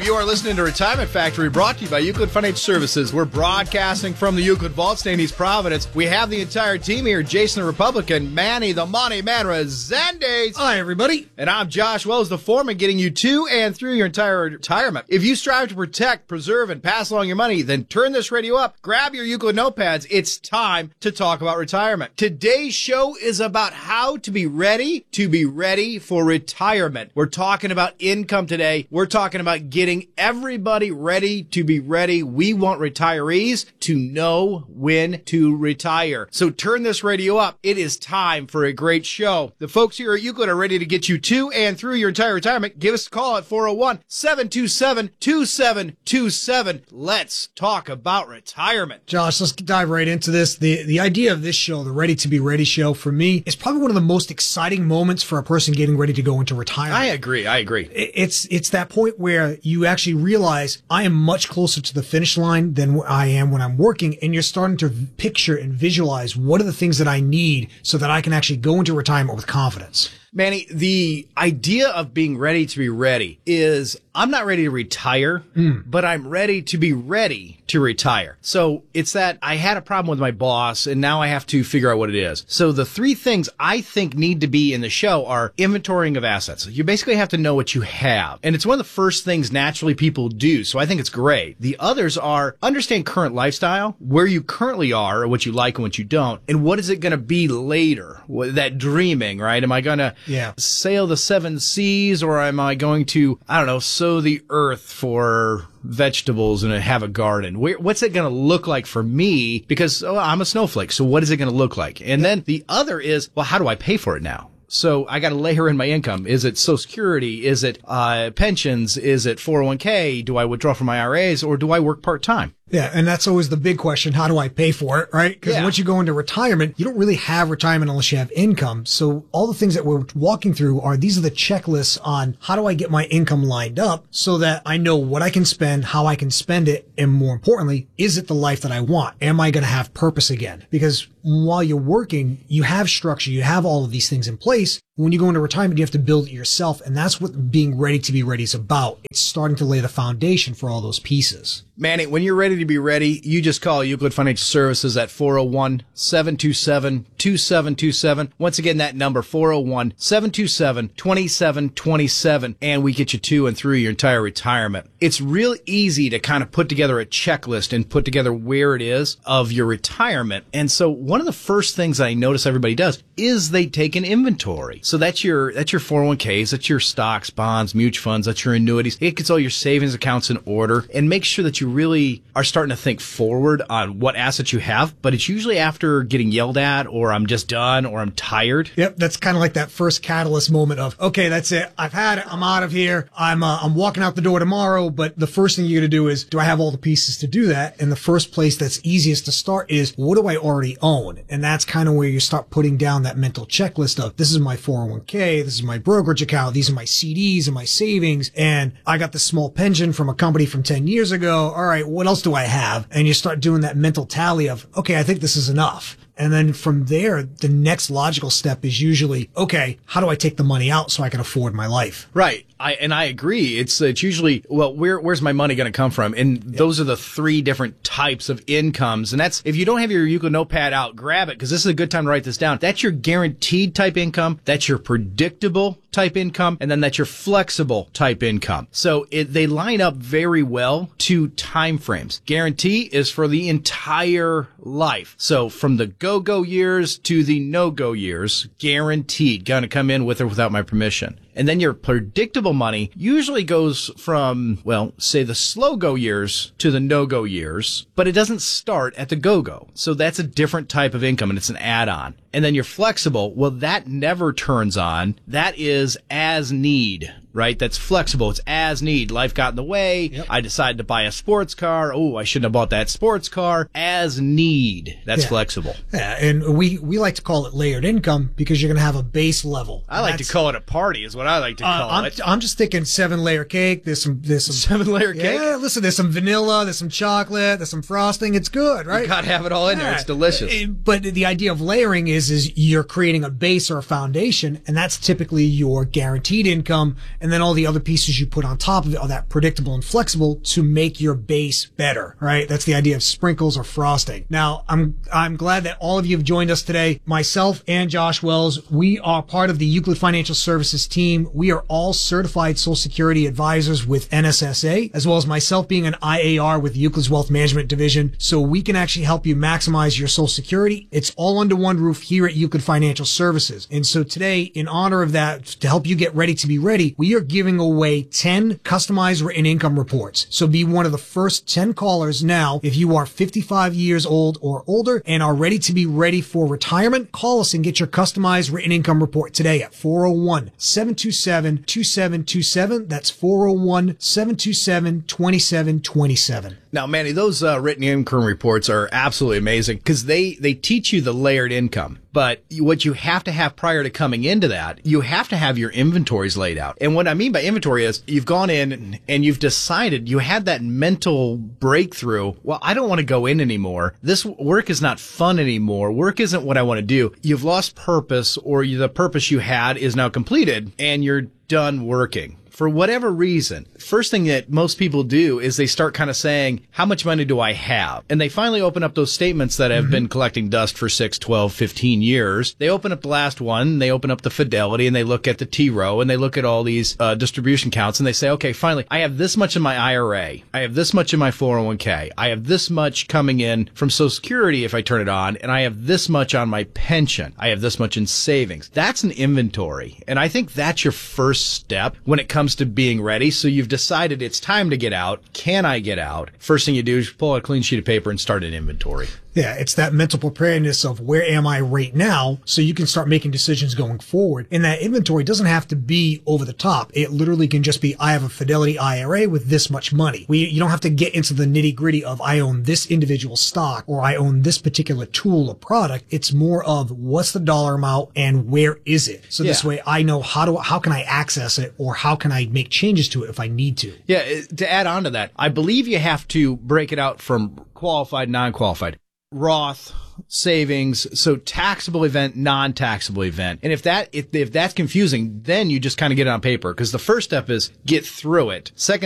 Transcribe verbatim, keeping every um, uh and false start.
You are listening to Retirement Factory, brought to you by Euclid Financial Services. We're broadcasting from the Euclid Vault, staying in East Providence. We have the entire team here. Jason the Republican, Manny the Money Man Resendez. Hi, everybody. And I'm Josh Wells, the foreman, getting you to and through your entire retirement. If you strive to protect, preserve, and pass along your money, then turn this radio up, grab your Euclid notepads. It's time to talk about retirement. Today's show is about how to be ready to be ready for retirement. We're talking about income today. We're talking about getting everybody ready to be ready. We want retirees to know when to retire. So turn this radio up. It is time for a great show. The folks here at Euclid are ready to get you to and through your entire retirement. Give us a call at four oh one, seven two seven, two seven two seven. Let's talk about retirement. Josh, let's dive right into this. The the idea of this show, the Ready to be Ready show, for me, is probably one of the most exciting moments for a person getting ready to go into retirement. I agree. I agree. It's, it's that point where you actually realize I am much closer to the finish line than I am when I'm working, and you're starting to picture and visualize what are the things that I need so that I can actually go into retirement with confidence. Manny, the idea of being ready to be ready is I'm not ready to retire, mm. but I'm ready to be ready to retire. So it's that I had a problem with my boss and now I have to figure out what it is. So the three things I think need to be in the show are inventorying of assets. You basically have to know what you have. And it's one of the first things naturally people do. So I think it's great. The others are understand current lifestyle, where you currently are, or what you like and what you don't, and what is it going to be later? That dreaming, right? Am I going to Yeah. sail the seven seas, or am I going to, I don't know, sow the earth for vegetables and have a garden? Where, what's it going to look like for me? Because oh, I'm a snowflake. So what is it going to look like? And then the other is, well, how do I pay for it now? So I got to layer in my income. Is it Social Security? Is it uh, pensions? Is it four oh one k? Do I withdraw from my I R As, or do I work part-time? Yeah, and that's always the big question. How do I pay for it, right? Because yeah. once you go into retirement, you don't really have retirement unless you have income. So all the things that we're walking through are, these are the checklists on how do I get my income lined up so that I know what I can spend, how I can spend it, and more importantly, is it the life that I want? Am I going to have purpose again? Because while you're working, you have structure, you have all of these things in place. When you go into retirement, you have to build it yourself, and that's what being ready to be ready is about. It's starting to lay the foundation for all those pieces. Manny, when you're ready to be ready, you just call Euclid Financial Services at four oh one, seven two seven, two seven two seven. Once again, that number, four oh one, seven two seven, two seven two seven, and we get you to and through your entire retirement. It's real easy to kind of put together a checklist and put together where it is of your retirement. And so one of the first things I notice everybody does is they take an inventory. So that's your, that's your four oh one k's, that's your stocks, bonds, mutual funds, that's your annuities. It gets all your savings accounts in order, and make sure that you really are starting to think forward on what assets you have. But it's usually after getting yelled at, or I'm just done, or I'm tired. Yep. That's kind of like that first catalyst moment of, okay, that's it. I've had it. I'm out of here. I'm, uh, I'm walking out the door tomorrow. But the first thing you're going to do is, do I have all the pieces to do that? And the first place that's easiest to start is, what do I already own? And that's kind of where you start putting down that mental checklist of, this is my four oh one k, this is my brokerage account, these are my C Ds and my savings, and I got this small pension from a company from ten years ago. All right, what else do I have? And you start doing that mental tally of, okay, I think this is enough. And then from there, the next logical step is usually, okay, how do I take the money out so I can afford my life? Right. I, and I agree. It's, it's usually, well, where, where's my money going to come from? And yep. Those are the three different types of incomes. And that's, if you don't have your Euclid notepad out, grab it, because this is a good time to write this down. That's your guaranteed type income. That's your predictable type income. And then that's your flexible type income. So it, they line up very well to time frames. Guarantee is for the entire life. So from the go-go years to the no-go years, guaranteed, going to come in with or without my permission. And then your predictable money usually goes from, well, say the slow go years to the no-go years, but it doesn't start at the go-go. So that's a different type of income, and it's an add-on. And then your flexible, well, that never turns on. That is as need, right? That's flexible. It's as need. Life got in the way. Yep. I decided to buy a sports car. Oh, I shouldn't have bought that sports car. As need. That's yeah. flexible. Yeah, and we, we like to call it layered income because you're going to have a base level. I like to call it a party is what I like to call uh, I'm, it. I'm just thinking seven layer cake. There's some, there's some seven layer cake. Yeah, listen, there's some vanilla, there's some chocolate, there's some frosting. It's good, right? You gotta have it all in yeah. there. It's delicious. But the idea of layering is, is you're creating a base or a foundation, and that's typically your guaranteed income. And and then all the other pieces you put on top of it are that predictable and flexible to make your base better, right? That's the idea of sprinkles or frosting. Now, I'm I'm glad that all of you have joined us today. Myself and Josh Wells, we are part of the Euclid Financial Services team. We are all certified Social Security advisors with N S S A, as well as myself being an I A R with Euclid's Wealth Management Division. So we can actually help you maximize your Social Security. It's all under one roof here at Euclid Financial Services. And so today, in honor of that, to help you get ready to be ready, we are giving away ten customized written income reports. So be one of the first ten callers now. If you are fifty-five years old or older and are ready to be ready for retirement, call us and get your customized written income report today at four oh one, seven two seven, two seven two seven. That's four oh one, seven two seven, two seven two seven. Now, Manny, those uh, written income reports are absolutely amazing because they, they teach you the layered income. But what you have to have prior to coming into that, you have to have your inventories laid out. And what I mean by inventory is you've gone in and you've decided, you had that mental breakthrough. Well, I don't want to go in anymore. This work is not fun anymore. Work isn't what I want to do. You've lost purpose, or you, the purpose you had is now completed and you're done working. For whatever reason, first thing that most people do is they start kind of saying, how much money do I have? And they finally open up those statements that have mm-hmm. been collecting dust for six, twelve, fifteen years. They open up the last one, they open up the Fidelity, and they look at the T row, and they look at all these uh, distribution counts, and they say, okay, finally, I have this much in my I R A. I have this much in my four oh one k. I have this much coming in from Social Security if I turn it on, and I have this much on my pension. I have this much in savings. That's an inventory. And I think that's your first step when it comes to being ready. So you've decided it's time to get out. Can I get out? First thing you do is pull out a clean sheet of paper and start an inventory. Yeah, it's that mental preparedness of where am I right now, so you can start making decisions going forward. And that inventory doesn't have to be over the top. It literally can just be, I have a Fidelity I R A with this much money. We, you don't have to get into the nitty gritty of I own this individual stock or I own this particular tool or product. It's more of what's the dollar amount and where is it? So yeah. This way I know how do, how can I access it, or how can I make changes to it if I need to? Yeah, to add on to that, I believe you have to break it out from qualified, non-qualified. Roth, savings, so taxable event, non-taxable event. And if that if, if that's confusing, then you just kind of get it on paper, because the first step is get through it. Second